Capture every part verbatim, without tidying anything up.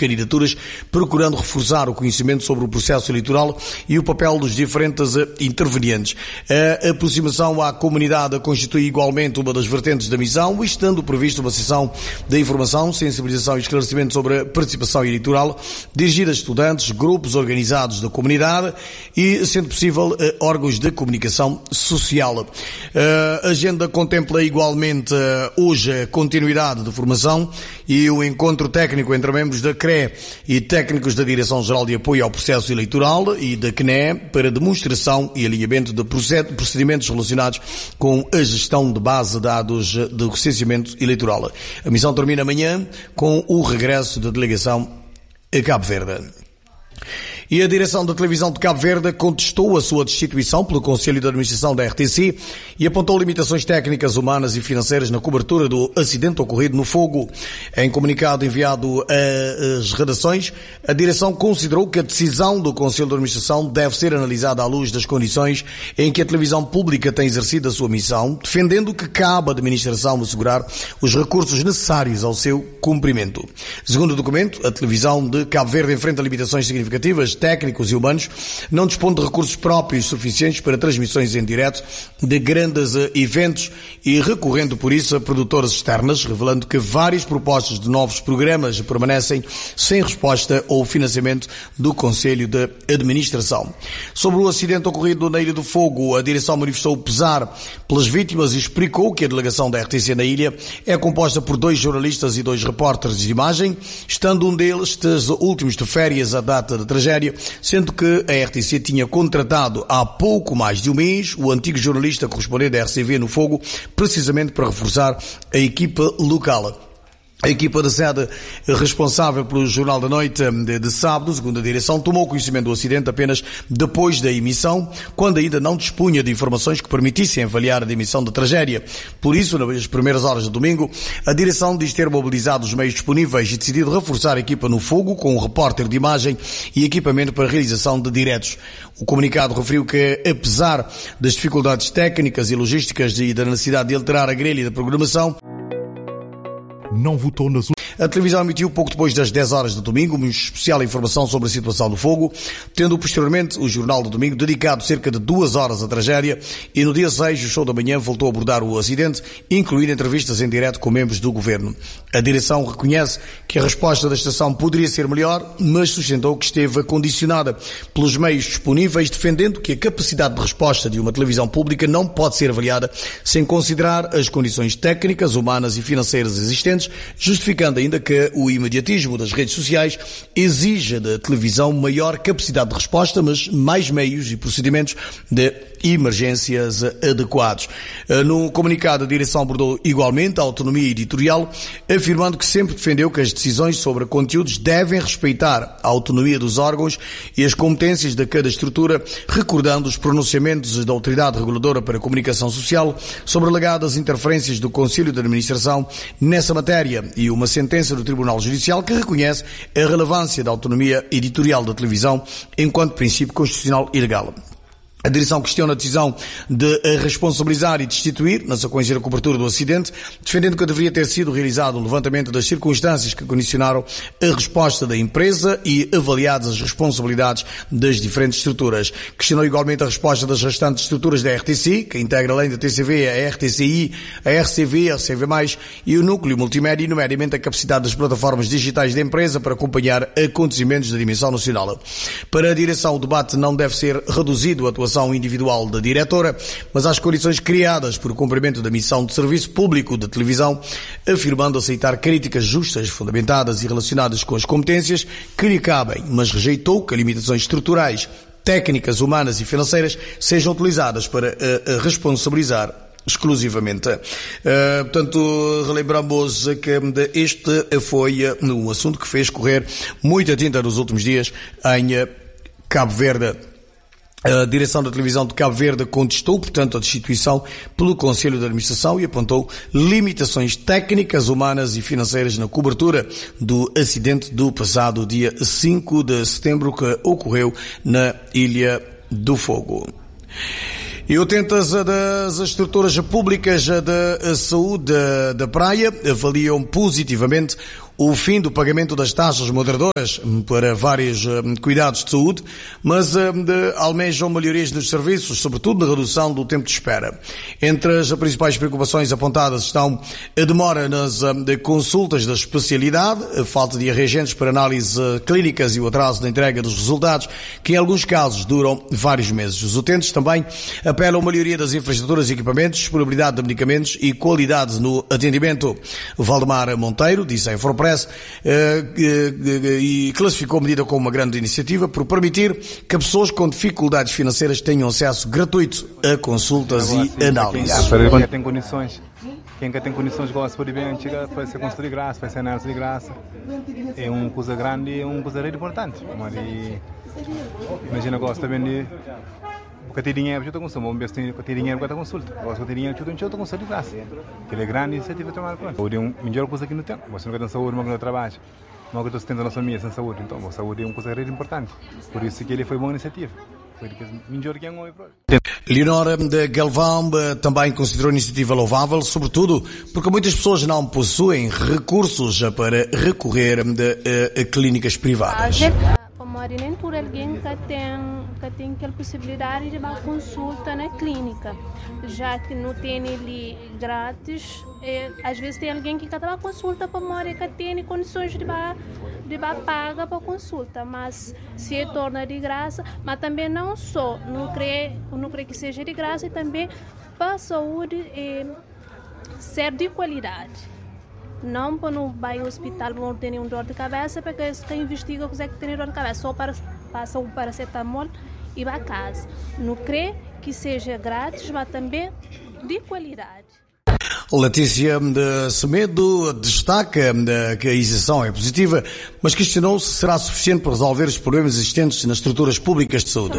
candidaturas, procurando reforçar o conhecimento sobre o processo eleitoral e o papel dos diferentes intervenientes. A aproximação à comunidade constitui igualmente uma das vertentes da missão, estando prevista uma sessão de informação, sensibilização e esclarecimento sobre a participação eleitoral, dirigida a estudantes, grupos organizados da comunidade e, sendo possível, órgãos de comunicação social. A agenda contempla igualmente hoje a continuidade de formação e o encontro técnico entre membros da C R E e técnicos da Direção-Geral de Apoio ao Processo Eleitoral e da C N E para demonstração e alinhamento de procedimentos relacionados com a gestão de base de dados de recenseamento eleitoral. A missão termina amanhã com o regresso da delegação a Cabo Verde. E a direção da televisão de Cabo Verde contestou a sua destituição pelo Conselho de Administração da R T C e apontou limitações técnicas, humanas e financeiras na cobertura do acidente ocorrido no Fogo. Em comunicado enviado às redações, a direção considerou que a decisão do Conselho de Administração deve ser analisada à luz das condições em que a televisão pública tem exercido a sua missão, defendendo que cabe à administração assegurar os recursos necessários ao seu cumprimento. Segundo o documento, a televisão de Cabo Verde enfrenta limitações significativas técnicos e humanos, não dispõe de recursos próprios suficientes para transmissões em direto de grandes eventos e recorrendo por isso a produtoras externas, revelando que várias propostas de novos programas permanecem sem resposta ou financiamento do Conselho de Administração. Sobre o acidente ocorrido na Ilha do Fogo, a direção manifestou pesar pelas vítimas e explicou que a delegação da R T C na ilha é composta por dois jornalistas e dois repórteres de imagem, estando um deles, estes últimos de férias, à data da tragédia, sendo que a R T C tinha contratado há pouco mais de um mês o antigo jornalista correspondente da R C V no Fogo, precisamente para reforçar a equipa local. A equipa da sede responsável pelo Jornal da Noite de, de sábado, segundo a direção, tomou conhecimento do acidente apenas depois da emissão, quando ainda não dispunha de informações que permitissem avaliar a dimensão da tragédia. Por isso, nas primeiras horas de domingo, a direção diz ter mobilizado os meios disponíveis e decidido reforçar a equipa no Fogo com um repórter de imagem e equipamento para a realização de diretos. O comunicado referiu que, apesar das dificuldades técnicas e logísticas e da necessidade de alterar a grelha da programação, não votou nas... A televisão emitiu pouco depois das dez horas de domingo uma especial informação sobre a situação do fogo, tendo posteriormente o Jornal do Domingo dedicado cerca de duas horas à tragédia e no dia seis, o Show da Manhã voltou a abordar o acidente, incluindo entrevistas em direto com membros do Governo. A direção reconhece que a resposta da estação poderia ser melhor, mas sustentou que esteve condicionada pelos meios disponíveis, defendendo que a capacidade de resposta de uma televisão pública não pode ser avaliada sem considerar as condições técnicas, humanas e financeiras existentes, justificando ainda que o imediatismo das redes sociais exija da televisão maior capacidade de resposta, mas mais meios e procedimentos de emergências adequados. No comunicado, a direção abordou igualmente a autonomia editorial, afirmando que sempre defendeu que as decisões sobre conteúdos devem respeitar a autonomia dos órgãos e as competências de cada estrutura, recordando os pronunciamentos da Autoridade Reguladora para a Comunicação Social sobre alegadas interferências do Conselho de Administração nessa matéria e uma sentença do Tribunal Judicial que reconhece a relevância da autonomia editorial da televisão enquanto princípio constitucional e legal. A direção questiona a decisão de responsabilizar e destituir, na sequência da cobertura do acidente, defendendo que deveria ter sido realizado um levantamento das circunstâncias que condicionaram a resposta da empresa e avaliadas as responsabilidades das diferentes estruturas. Questionou igualmente a resposta das restantes estruturas da R T C, que integra além da T C V, a R T C I, a R C V, a R C V mais, e o núcleo multimédia, e nomeadamente a capacidade das plataformas digitais da empresa para acompanhar acontecimentos da dimensão nacional. Para a direção, o debate não deve ser reduzido à atuação individual da diretora, mas às condições criadas por o cumprimento da missão de serviço público da televisão, afirmando aceitar críticas justas, fundamentadas e relacionadas com as competências que lhe cabem, mas rejeitou que limitações estruturais, técnicas, humanas e financeiras sejam utilizadas para uh, uh, responsabilizar exclusivamente. Uh, portanto, relembramos que este foi uh, um assunto que fez correr muita tinta nos últimos dias em uh, Cabo Verde. A direção da televisão de Cabo Verde contestou, portanto, a destituição pelo Conselho de Administração e apontou limitações técnicas, humanas e financeiras na cobertura do acidente do passado dia cinco de setembro que ocorreu na Ilha do Fogo. E utentes das estruturas públicas de saúde da praia avaliam positivamente o fim do pagamento das taxas moderadoras para vários cuidados de saúde, mas almejam melhorias nos serviços, sobretudo na redução do tempo de espera. Entre as principais preocupações apontadas estão a demora nas consultas da especialidade, a falta de reagentes para análise clínicas e o atraso na entrega dos resultados, que em alguns casos duram vários meses. Os utentes também apelam a melhoria das infraestruturas e equipamentos, disponibilidade de medicamentos e qualidade no atendimento. Valdemar Monteiro disse à Infopress e classificou a medida como uma grande iniciativa por permitir que pessoas com dificuldades financeiras tenham acesso gratuito a consultas e análises. Quem tem condições, quem tem condições gosta de bem chega vai ser consulta de graça, vai ser análise de graça. É uma coisa grande, é uma coisa muito importante. Mas imagina gosta bem de que tem dinheiro para consulta, um bem que tem dinheiro para consulta, gosta de dinheiro para consulta, consulta de graça. Que é grande iniciativa de tomar conta. Saúde é uma melhor coisa que não tem. Você não tem saúde, mas não trabalha. Não que você tem na sua família sem saúde, então a saúde é uma coisa muito importante. Por isso que ele foi uma boa iniciativa. Leonora de Galvão também considerou a iniciativa louvável, sobretudo porque muitas pessoas não possuem recursos para recorrer a clínicas privadas. Nem por alguém que tem, que tem aquela possibilidade de uma consulta na clínica, já que não tem ele grátis. É, às vezes tem alguém que quer uma consulta para morar que tem condições de ba, de ba paga para consulta, mas se torna de graça, mas também não só, não creio, não creio que seja de graça, e também para a saúde é, ser de qualidade. Não para não vai ao hospital não ter nenhum dor de cabeça, porque quem investiga consegue ter dor de cabeça, só para passar um paracetamol e vai a casa. Não creio que seja grátis, mas também de qualidade. Letícia de Semedo destaca que a isenção é positiva, mas questionou se será suficiente para resolver os problemas existentes nas estruturas públicas de saúde.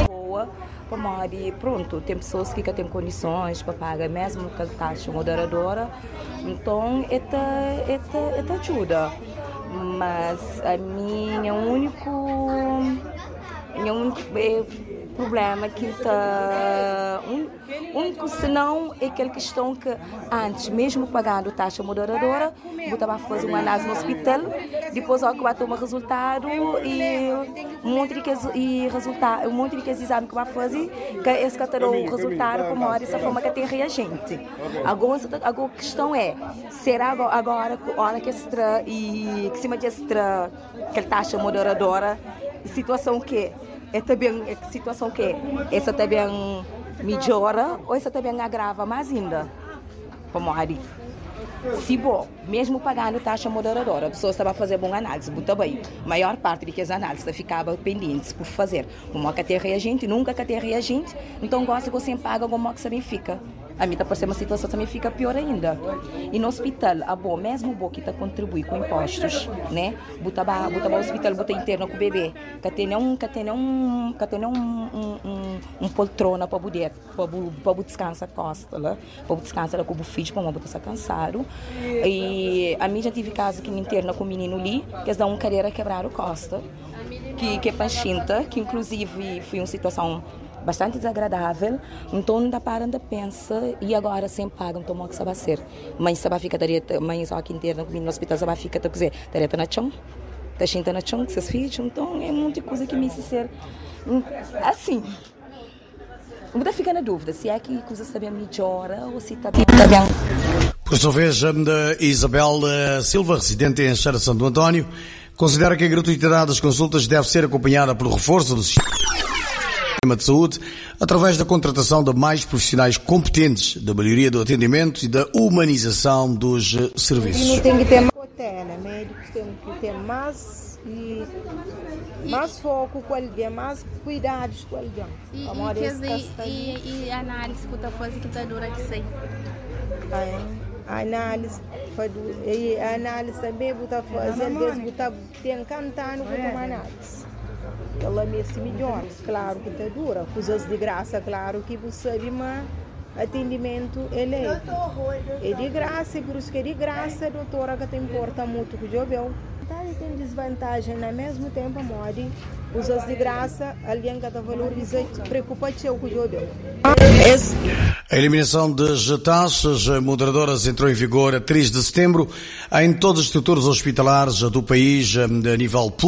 E pronto, tem pessoas que têm condições para pagar mesmo com a taxa moderadora, então esta, esta, esta ajuda. Mas a minha único, minha único problema é que está um, único senão é aquela questão que antes, mesmo pagando taxa moderadora, eu estava a fazer uma análise no hospital, depois ao que vai tomar resultado e um monte de e resultado, um monte de exame que vai fazer, que esse que terá o resultado como hora dessa forma que tem reagente. Agora a questão é, será agora que hora que extra e que cima de extra aquela taxa moderadora, situação que é também a situação que essa também melhora ou essa também agrava mais ainda. Como a dizer, se bom, mesmo pagando taxa moderadora, a pessoa estava a fazer boa análise, muito bem. A maior parte de que as análises ficava pendentes por fazer. Como que tem reagente, nunca que tem reagente, então gosta que você paga como que também fica. A mim está parecendo uma situação também fica pior ainda. E no hospital, a bom, mesmo bom que está contribui com impostos, né? Bota ba, bota ba hospital, bota interno com o bebê, que tem um, que tem um, que tem um, um, um, um poltrona para poder, para para descansar a costa, lá, para descansar com o filho, para não botar cansado. E a mim já tive caso que me interna com o menino ali, que eles dão uma carreira quebrar o costa, que que é panchinta, que inclusive foi uma situação bastante desagradável, então não dá para andar pensa e agora sem paga, então o que vai ser? Mãe só vai ficar direto, mãe só aqui interna comigo no hospital só vai ficar, quer dizer, direto na chão, tá xinta na chão, que seus filhos, então é muita coisa que me se ser assim. Eu vou ficar na dúvida se é que a coisa está bem melhora ou se está bem. Por sua vez, Isabel Silva, residente em Xara Santo António, considera que a gratuidade das consultas deve ser acompanhada pelo reforço do sistema de saúde através da contratação de mais profissionais competentes, da melhoria do atendimento e da humanização dos serviços. E tem que ter mais, médicos têm que ter mais e mais foco com alguém, mais cuidados com alguém. E, e, e, e análise que está fazendo que está dura que sei. A análise, e a análise também está fazendo, às vezes está cantando com uma análise. Ela me se melhor, claro que está dura, coisas de graça, claro que você sabe, mas atendimento é lei. É de graça, por isso que é de graça, a doutora que te importa muito com o jovem. Tem desvantagem, ao mesmo tempo, amor, coisas de graça, alguém que está valorizando, preocupa-se com o jovem. A eliminação das taxas moderadoras entrou em vigor a três de setembro em todas as estruturas hospitalares do país a nível público.